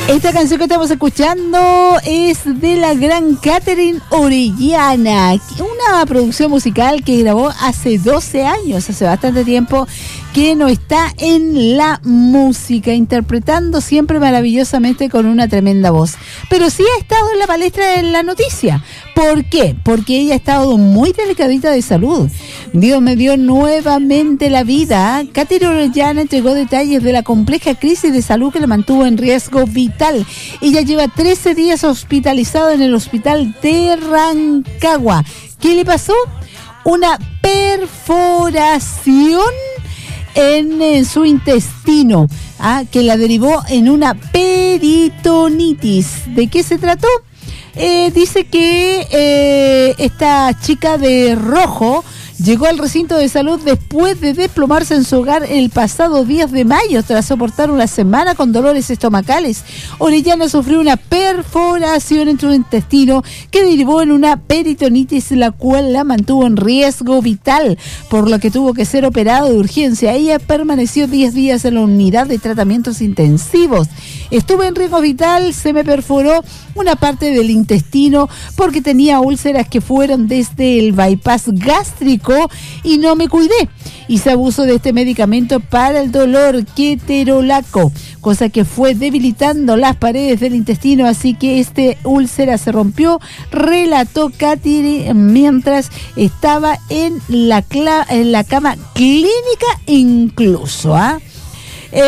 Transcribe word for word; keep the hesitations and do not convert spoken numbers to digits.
Esta canción que estamos escuchando es de la gran Katherine Orellana, una producción musical que grabó hace doce años, hace bastante tiempo que no está en la música, interpretando siempre maravillosamente con una tremenda voz. Pero sí ha estado en la palestra de la noticia. ¿Por qué? Porque ella ha estado muy delicadita de salud. Dios me dio nuevamente la vida. Katherine Orellana entregó detalles de la compleja crisis de salud que la mantuvo en riesgo vital. Ella lleva trece días hospitalizada en el hospital de Rancagua. ¿Qué le pasó? Una perforación en, en su intestino, ¿ah? que la derivó en una peritonitis. ¿De qué se trató? Eh, dice que eh, esta chica de rojo llegó al recinto de salud después de desplomarse en su hogar el pasado diez de mayo tras soportar una semana con dolores estomacales. Orellana sufrió una perforación en su intestino que derivó en una peritonitis, la cual la mantuvo en riesgo vital, por lo que tuvo que ser operado de urgencia. Ella permaneció diez días en la unidad de tratamientos intensivos. Estuve en riesgo vital, se me perforó una parte del intestino porque tenía úlceras que fueron desde el bypass gástrico y no me cuidé. Hice abuso de este medicamento para el dolor, ketorolaco, cosa que fue debilitando las paredes del intestino, así que este úlcera se rompió, relató Katherine mientras estaba en la, cla- en la cama clínica incluso, ¿ah? ¿eh?